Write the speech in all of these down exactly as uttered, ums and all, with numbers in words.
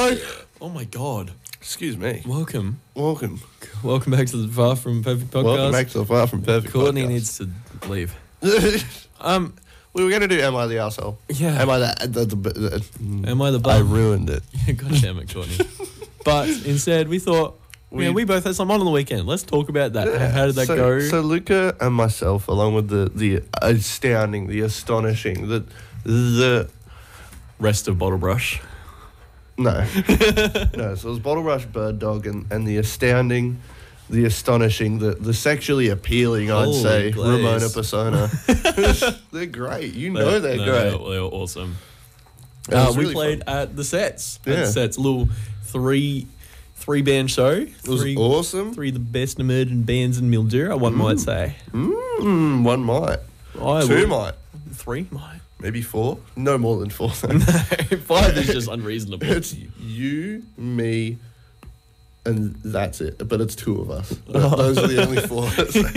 Hello. Oh my God. Excuse me. Welcome. Welcome. Welcome back to the Far From Perfect podcast. Welcome back to the Far From Perfect Courtney podcast. needs to leave. Um, we were going to do Am I the Arsehole? Yeah. Am I the... the, the, the Am I the bum? I ruined it. Yeah, God damn it, Courtney. But instead, we thought, we, We- we both had some on on the weekend. Let's talk about that. How did that so, go? So Luca and myself, along with the, the astounding, the astonishing, the... the Rest of Bottle Brush. no. no, so it was Bottle Brush, Bird Dog, and, and the astounding, the astonishing, the, the sexually appealing, I'd Holy say, glaze. Ramona Persona. They're great. You know they're no, great. They were, they were awesome. It Uh, was we really played fun. at the Sets. At Yeah. the Sets. A little three, three band show. It was three, awesome. Three of the best emerging bands in Mildura, one might say. Mm, one might. I Two would- might. Three might. Maybe four. No more than four. though. No, five is just unreasonable. It's you, me, and that's it. But it's two of us. Oh. Those are the only four.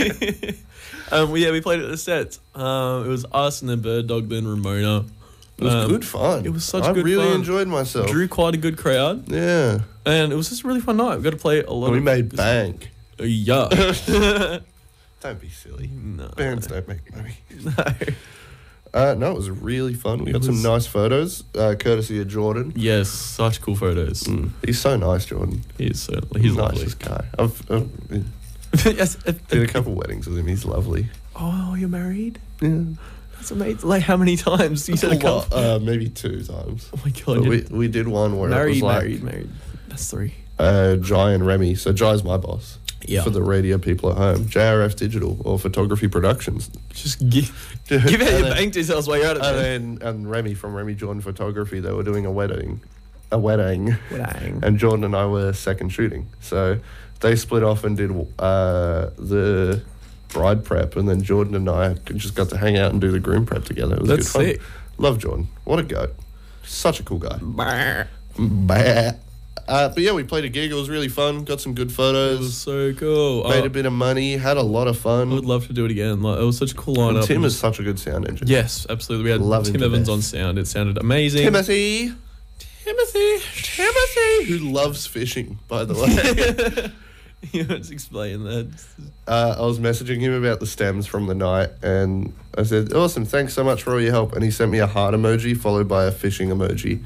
um, well, yeah, we played at the Sets. Um, it was us and then Bird Dog, then Ramona. It was Um, good fun. it was such I good really fun. enjoyed myself. Drew quite a good crowd, Yeah. and it was just a really fun night. We got to play a lot. And we of made bank. Uh, yeah. Don't be silly. no. Bands don't make money. No. Uh, no, it was really fun. We It got some was- nice photos, uh, courtesy of Jordan. Yes, such cool photos. Mm. He's so nice, Jordan. He's certainly he's the lovely. nicest guy. I've, I've Yes, uh, did a couple weddings with him. He's lovely. oh, you're married? Yeah. That's amazing. Like how many times? You said a A lot, couple. uh, maybe two times. Oh my God! But you're we, we did one where married, it was like married, married. That's three. uh, Jai and Remy. So Jai's my boss. Yeah. For the radio people at home. J R F Digital or Photography Productions. Just give give out And your then- bank details while you're at it. And man. then and Remy from Remy Jordan Photography, they were doing a wedding. A wedding. Dang. And Jordan and I were second shooting. So they split off and did uh, the bride prep, and then Jordan and I just got to hang out and do the groom prep together. It was That's good fun. sick. Love Jordan. What a goat. Such a cool guy. Brr. Bah. Uh, but yeah, we played a gig. It was really fun. Got some good It photos. was so cool. Made Oh, a bit of money. Had a lot of I would fun. love to do it again. Like it was such a cool And lineup. Tim And is just- such a good sound engineer. yes, absolutely. We had Love him Tim to Evans death. on sound. It sounded amazing. Timothy. Timothy. Timothy. Who loves fishing, by the way. You let's explain that. uh, I was messaging him about the stems from the night, and I said, awesome, thanks so much for all your help. And he sent me a heart emoji followed by a fishing emoji.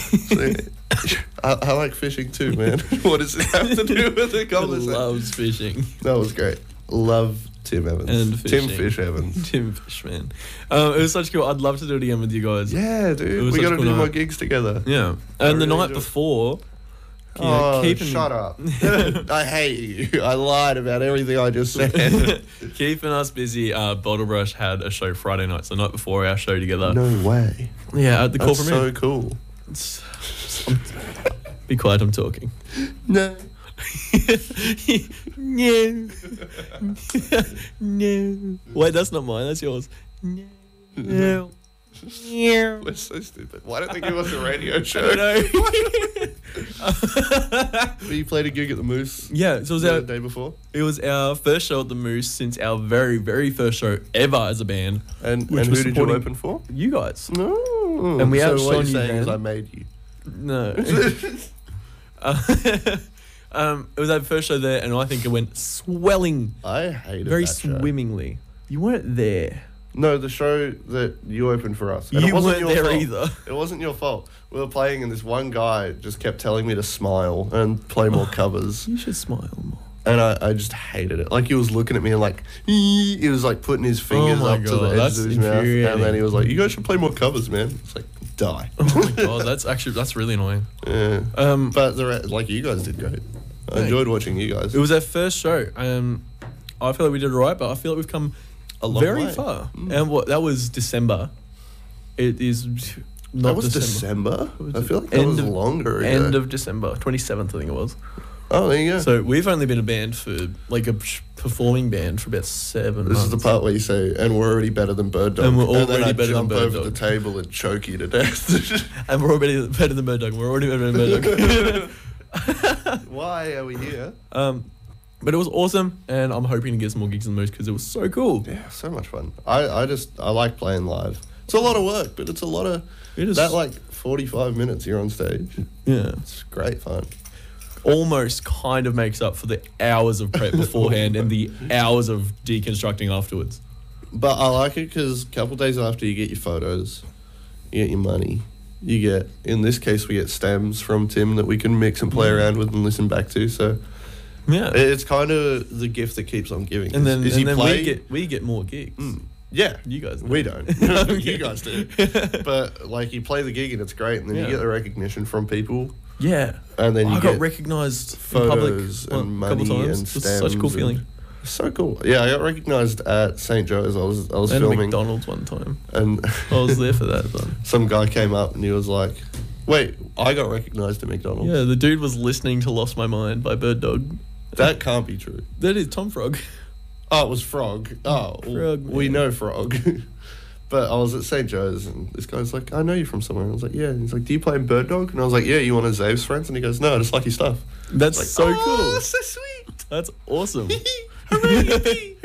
So, I, I like fishing too, man. What does it have to do with the He conversation? loves fishing. That was great. Love Tim Evans. And Tim fishing. Fish Evans. Tim Fishman. Um, it was such cool. I'd love to do it again with you guys. Yeah, It dude. was We such got a to cool do more night. gigs together. Yeah. I And the really night enjoyed it. before. yeah, Oh, keeping- shut up. I hate you. I lied about everything I just said. Keeping us busy, uh, Bottle Brush had a show Friday night, so the night before our show together. No way. Yeah, at the That's corporate so Inn. cool. It's- I'm- Be quiet, I'm talking. No. No. No. Wait, that's not mine, that's yours. No. No. No. We're so stupid. Why don't they give us a radio I show? don't know. But you played a gig at the Moose Yeah, so it was, the our, day before, it was our first show at the Moose since our very, very first show ever as a band. and, Which and was who did you supporting- open for? You guys. No. And we so outshone what you're you saying is then. I made you. No. Uh, um, it was our first show there, and I think it went swelling, I hated very that show. swimmingly. You weren't there. No, the show that you opened for us. And You it wasn't weren't your there fault. either. It wasn't your fault. We were playing, and this one guy just kept telling me to smile and play more covers. You should smile more. And I, I just hated it. Like, he was looking at me and like, he was like putting his fingers Oh my up to God, the edges that's of his mouth. And infuriating. then he was like, you guys should play more covers, man. It's like, die. Oh my god, that's actually that's really annoying. Yeah. Um, But the re- like, you guys did great. I Thanks. enjoyed watching you guys. it was our first show. Um, I feel like we did it right, but I feel like we've come A long very way. far. Mm. And what that was December. It is not That was December. December? was I feel like that end was of- longer ago. End of December, twenty seventh, I think it was. Oh, there you go. So we've only been a band for like a sh- performing band for about seven This months. is the part where you say, and we're already better than Bird Dog. And we're then already I better than jump Bird over Dog. the table and choke you to death. And we're already better than Bird Dog. We're already better than Bird Dog. Why are we here? um, but it was awesome, and I'm hoping to get some more gigs in the Moose because it was so cool. Yeah, so much fun. I, I just, I like playing live. It's a lot of work, but it's a lot of, It is that like forty-five minutes you're on stage. Yeah. It's great fun. Almost kind of makes up for the hours of prep beforehand and the hours of deconstructing afterwards. But I like it because a couple days after you get your photos, you get your money. You get, in this case, we get stems from Tim that we can mix and play around with and listen back to. So Yeah. it's kind of the gift that keeps on giving. And then, is and you then play, we get we get more gigs. Mm, yeah. You guys don't. We don't. You guys do. But like you play the gig and it's great, and then Yeah. you get the recognition from people, Yeah. and then you I get got recognised in public photos well, and a couple money times. and It was such a cool stems feeling. and- So cool. Yeah, I got recognised at Saint Joe's. I was I was And filming, McDonald's one time. and I was there for that one. some guy came up and he was like, "Wait, I got recognised at McDonald's." Yeah, the dude was listening to Lost My Mind by Bird Dog. That can't be true. That is Tom Frog. Oh, it was Frog. Oh, well, Frog, we man. know Frog. But I was at Saint Joe's and this guy's like, "I know you from somewhere." And I was like, "Yeah." And he's like, "Do you play in Bird Dog?" And I was like, "Yeah, you one of Zave's friends?" And he goes, "No, I just like your stuff." That's Like, so "Oh, cool. so sweet. That's awesome. Hooray,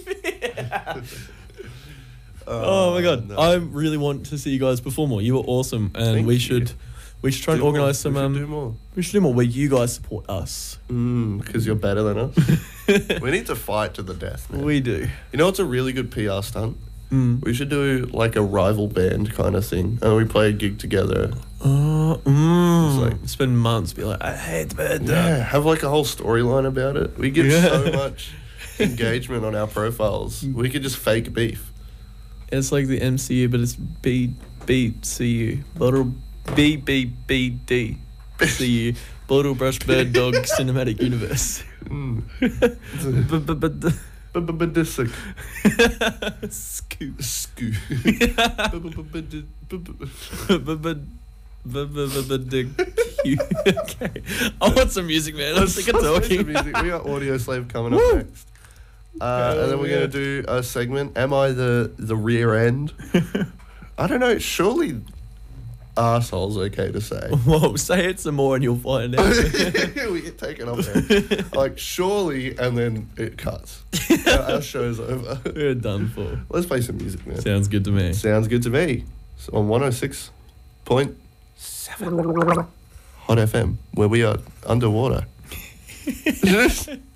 Oh my god, no. I really want to see you guys perform more. You were awesome, and Thank we you. should we should try and Do more. organise some. We should Um, do more. we should do more where you guys support us. Mm, because you're better than us. We need to fight to the death, man. We do. You know what's a really good P R stunt? Mm. We should do like a rival band kind of thing, and we play a gig together. Uh, mm. It's like- Spend months be like, I hate Bird Dog. Yeah, have like a whole storyline about it. We get Yeah. so much engagement on our profiles. We could just fake beef. It's like the M C U, but it's B B C U. Little B B B D C U. Bottle Brush Bird Dog Cinematic Universe. Mm. But but but the B-b-b-dissic. Scoop. Scoo. But but but but but but dig. Okay. I want some music, man. I'm sick of talking. Music. We got Audio Slave coming up Woo. next. Uh, and then we're yeah. gonna do a segment. Am I the the rear end? I don't know. Surely, arsehole's okay to say. Whoa, say it some more and you'll find out. We get taken off there. Like surely, and then it cuts. our, our show's over. We're done for. Let's play some music, man. Sounds good to me. Sounds good to me. So on one oh six point seven Hot F M, where we are underwater.